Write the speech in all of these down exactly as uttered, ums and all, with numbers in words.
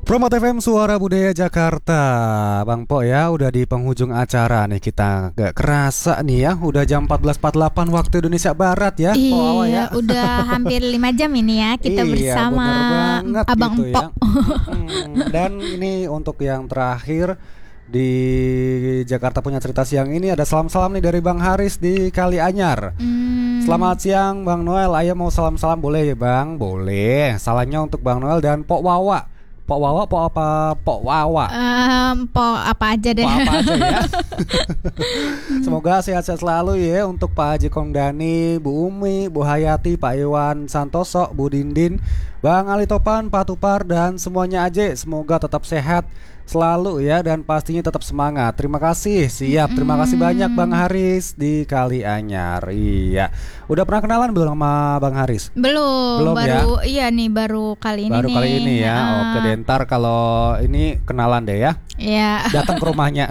Promote F M Suara Budaya Jakarta. Bang Po ya, udah di penghujung acara nih kita. Gak kerasa nih ya, udah jam empat belas empat puluh delapan waktu Indonesia Barat ya. Iya, Po ya. udah hampir lima jam ini ya kita iya, bersama banget Abang gitu Empok. ya. Hmm, dan ini untuk yang terakhir di Jakarta Punya Cerita siang ini ada salam-salam nih dari Bang Haris di Kalianyar. Hmm. Selamat siang Bang Noel, ayo mau salam-salam boleh ya Bang? Boleh. Salamnya untuk Bang Noel dan Pok Wawa. Pok Wawa, Pok apa? Pok Wawa. Um, po apa aja deh. Pok apa aja ya. Semoga sehat-sehat selalu ya untuk Pak Haji Kongdani, Bu Umi, Bu Hayati, Pak Iwan Santoso, Bu Dindin, Bang Ali Topan, Pak Tupar dan semuanya aja. Semoga tetap sehat selalu ya dan pastinya tetap semangat. Terima kasih. Siap. Terima kasih banyak Bang Haris di Kalianyar. Iya. Udah pernah kenalan belum sama Bang Haris? Belum, Belum baru ya? iya nih baru kali ini Baru nih. kali ini ya. Uh, Oke, deh, ntar kalau ini kenalan deh ya. Ya. Datang ke rumahnya.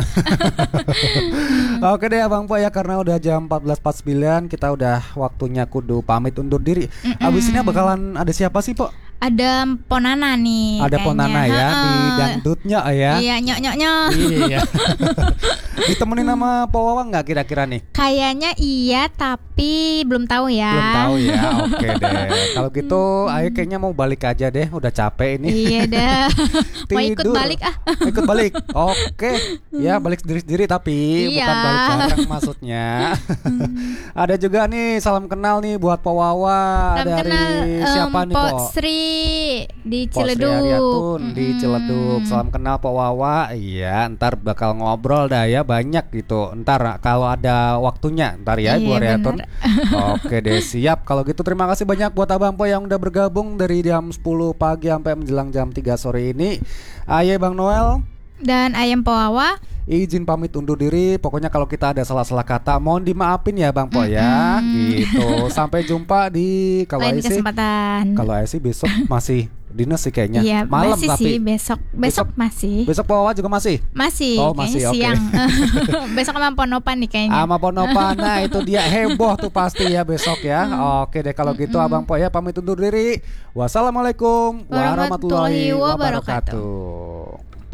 Oke deh Abang Po ya, karena udah jam empat belas empat puluh sembilan kita udah waktunya kudu pamit undur diri. Mm-mm. Abis ini bakalan ada siapa sih Po? Ada Ponana nih. Ada kayaknya. Ponana ya Ha-ha. di dangdutnya ya. Iya, nyok nyok nyok. Iya. Ditemenin sama Po Wawa nggak kira-kira nih? Kayaknya iya tapi belum tahu ya. Belum tahu ya. Oke deh. Kalau gitu Ayo kayaknya mau balik aja deh, udah capek ini. Iya dah. Mau ikut Tidur. balik ah. Ikut balik. Oke. Ya balik sendiri-sendiri tapi Iya. bukan balik bareng maksudnya. Ada juga nih salam kenal nih buat Po Wawa. Salam Dari kenal, em, siapa nih Po Po? Sri di Po Sri Ciledug. Aryatun di Mm-mm. Ciledug. Salam kenal Po Wawa. Iya, ntar bakal ngobrol dah ya banyak gitu. Ntar kalau ada waktunya, ntar ya Bu Iya, Aryatun. bener. Oke deh, siap. Kalau gitu terima kasih banyak buat Abang Po yang udah bergabung dari jam sepuluh pagi sampai menjelang jam tiga sore ini. Ayo Bang Noel, Dan ayam Powawa. izin pamit undur diri. Pokoknya kalau kita ada salah-salah kata mohon dimaafin ya Bang Po ya. Gitu. Sampai jumpa di kalau Lain Ayo sih kesempatan. Kalau Ayo sih besok masih dinas sih kayaknya. Iya, Malam masih tapi sih besok. Besok, masih. besok Po Wawa juga masih. Masih. Oh, kayaknya masih, oke. siang. Besok sama Ponopan nih kayaknya. Sama Ponopan, nah itu dia heboh tuh pasti ya besok ya. Oke deh kalau gitu Abang Po ya pamit undur diri. Wassalamualaikum warahmatullahi Warahmatullahi wabarakatuh. wabarakatuh.